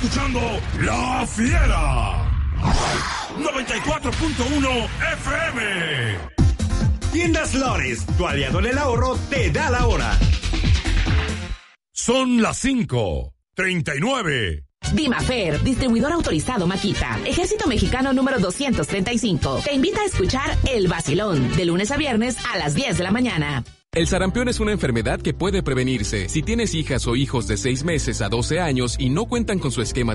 escuchando La Fiera 94.1 FM. Tiendas Lores, tu aliado en el ahorro, te da la hora. Son las 5:39. Dimafer, distribuidor autorizado Makita, Ejército Mexicano número 235, te invita a escuchar El Vacilón, de lunes a viernes a las 10 de la mañana. El sarampión es una enfermedad que puede prevenirse. Si tienes hijas o hijos de 6 meses a 12 años y no cuentan con su esquema